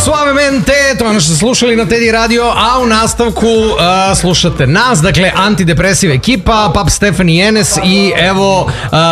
Suavemente, to je ono što ste slušali na Teddy Radio, a u nastavku slušate nas, dakle antidepresiv ekipa, Pap Stefan i Enes i evo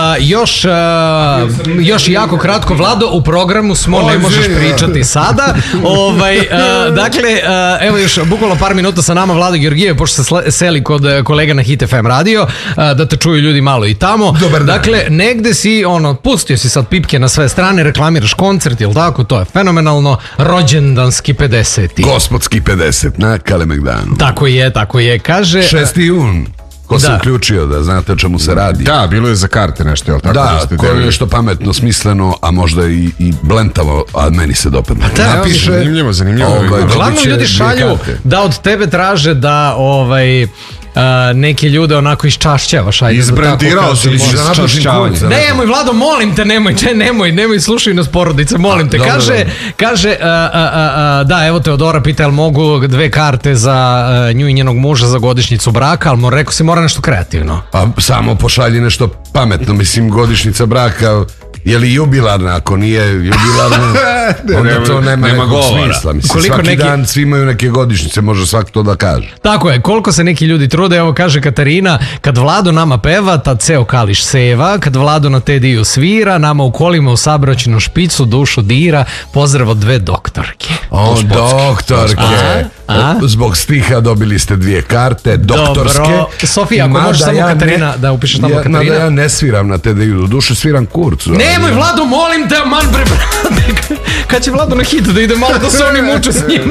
još jako kratko, Vlado, u programu smo, ne možeš pričati sada. Dakle, evo još bukvalno par minuta sa nama Vlado Georgijev, pošto se seli kod kolega na Hit FM radio, da te čuju ljudi malo i tamo. Dobar dan. Dakle, negde si, pustio si sad pipke na sve strane, reklamiraš koncert, jel tako? To je fenomenalno. Rođendanski 50. Gospodski 50 na Kalemegdanu. Tako je, kaže... 6. jun. Ko se uključio, da znate o čemu se radi. Da, bilo je za karte nešto, jel tako? Da, ko je nešto pametno, smisleno, a možda i blentavo, a meni se dopadne. Napiše... Zanimljivo. Uglavnom ljudi šalju da od tebe traže da neke ljude onako iščašćavaš. Izbrandirao si iščašćavanje. Nemoj, Vlado, molim te, nemoj, slušaj nas porodice, molim te. Kaže, da, evo Teodora pita, jel mogu 2 karte za nju i njenog muža za godišnjicu braka, ali rekao si mora nešto kreativno. Pa samo pošalji nešto pametno, mislim, godišnjica braka, je li jubilarna? Ako nije jubilarna, onda to nema nekog smisla. Mislim, svaki dan svi imaju neke godišnjice, može svak to da kaže. Tako je, koliko se neki ljudi trude, evo kaže Katarina, kad Vlado nama peva, tad ceo Kališ seva, kad Vlado na Tediju svira, nama u kolima u sabraćenu špicu dušu dira, pozdrav od 2 doktorke. O, doktorke. Zbog stiha dobili ste 2 karte, doktorske. Dobro, Sofija, ako možeš samo Katarina, da upišeš tamo Katarina. Mada ja ne sviram na Tediju, do duše sviram kurcu. Nemoj, Vlado, molim te, man bre, brate. Kad će Vlado na hit da ide malo da se oni muče s njim.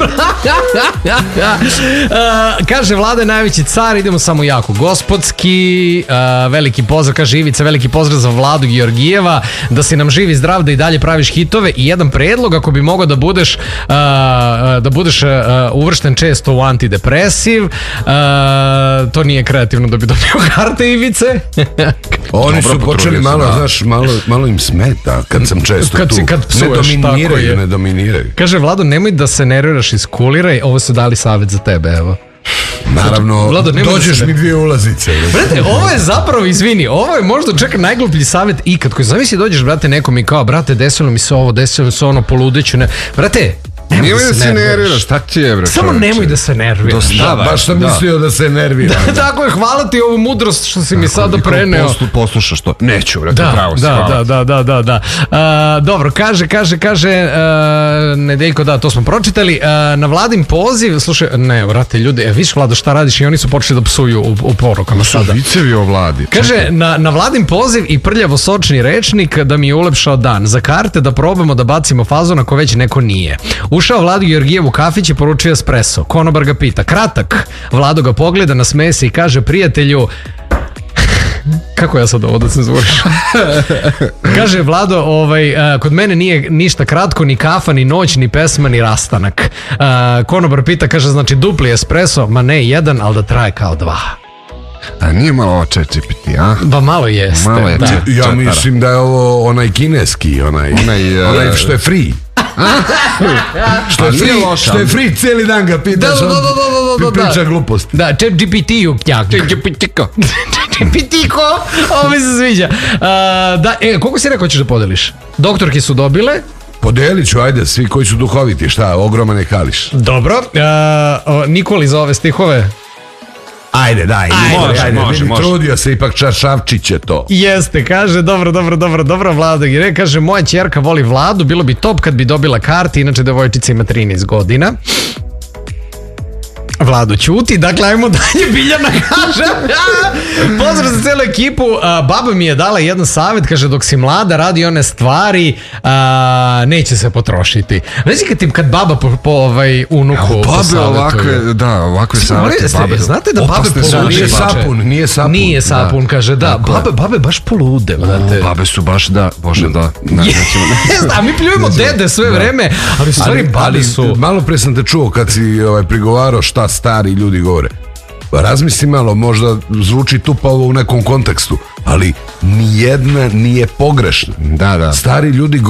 Kaže, Vlada je najveći car, idemo samo jako gospodski. Veliki pozdrav, kaže Ivica, veliki pozdrav za Vladu Georgijeva, da si nam živ i zdrav, da i dalje praviš hitove. I jedan predlog, ako bi mogao da budeš uvršten često u antidepresiv, to nije kreativno da bi dobio karte, Ivice. Oni su počeli malo, znaš, malo im smeta kad sam često tu. Kad psuješ, ne dominiraju. Kaže, Vlado, nemoj da se nerviraš, iskuliraj, ovo su dali savjet za tebe, evo. Naravno, Vlado, dođeš mi 2 ulazice. Brate, ovo je zapravo, izvini, ovo je možda čak najgluplji savjet ikad, koji zamisli dođeš, brate, nekom i kao, brate, desilo mi se ovo, desilo mi se ono, poludeću, ne, brate, nemoj da se nerviraš, šta ti je, bre? Samo nemoj da se nerviraš. Baš sam mislio da se nervira. Tako je, hvala ti ovu mudrost što si mi sada preneo. Poslušaš to. Neću, brate, pravo si. Da. Dobro, kaže, Nedeljko, da, to smo pročitali. Na Vladin poziv, slušaj, ne, brate, ljudi, viš, Vlado, šta radiš? I oni su počeli da psuju u porukama sada. Vicevi o Vladi. Kaže, na Vladin poziv i prljavo sočni rečnik da mi je ulepšao dan. Za karte da probamo da bacimo fazon ako već neko nije. Ušao Vlado Georgijev u kafić i poručio espresso. Konobar ga pita, kratak. Vlado ga pogleda, nasmeje se i kaže, prijatelju, kako ja sad ovo da cenzuriš? Kaže, Vlado, kod mene nije ništa kratko, ni kafa, ni noć, ni pesma, ni rastanak. Konobar pita, kaže, znači dupli espresso, ma ne 1, ali da traje kao 2. A nije malo ovo ChatGPT, a? Ba malo jeste. Ja mislim da je ovo onaj kineski, onaj što je free. Što je free, cijeli dan ga pitaš, on priča gluposti. Da, ChatGPT-u kjak. ChatGPT-ko, ovo mi se sviđa. Koliko si rekao ćeš da podeliš? Doktorke su dobile. Podelit ću, ajde, svi koji su duhoviti, šta, ogroman je Kališ. Dobro, Nikoli za ove stihove. Ajde, daj, može. Trudio se, ipak Čaršavčić je to. Jeste, kaže, dobro, Vlado Gire, kaže, moja ćerka voli Vladu, bilo bi top kad bi dobila karte, inače devojčica ima 13 godina. Vlado ćuti, dakle, ajmo dalje, Biljana kaže, pozdrav za celu ekipu, baba mi je dala jedan savjet, kaže, dok si mlada, radi one stvari, neće se potrošiti. Znači, kad baba po unuku posavjetuje. Ovakve savjete, babe. Znate da babe polude? Nije sapun, kaže, da, babe baš polude. Babe su baš, da, bože, da. A mi pljujemo dede sve vreme, ali u stvari babe su... Malo pre sam te čuo kad si prigovarao šta stari ljudi govore. Razmisli malo, možda zvuči tupavo u nekom kontekstu, ali nijedna nije pogrešna. Da. Stari ljudi